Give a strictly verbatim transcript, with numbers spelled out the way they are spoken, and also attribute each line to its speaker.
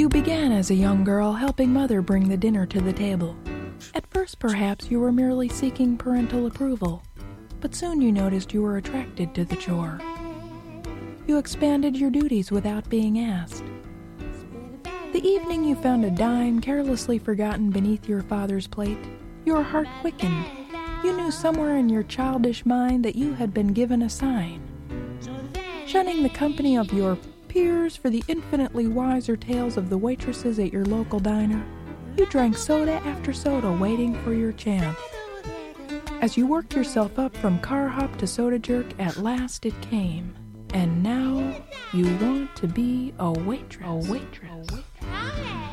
Speaker 1: You began as a young girl helping mother bring the dinner to the table. At first, perhaps, you were merely seeking parental approval, but soon you noticed you were attracted to the chore. You expanded your duties without being asked. The evening you found a dime carelessly forgotten beneath your father's plate, your heart quickened. You knew somewhere in your childish mind that you had been given a sign. Shunning the company of your peers for the infinitely wiser tales of the waitresses at your local diner, you drank soda after soda waiting for your chance. As you worked yourself up from car hop to soda jerk, at last it came. And now you want to be a waitress. A waitress. A waitress.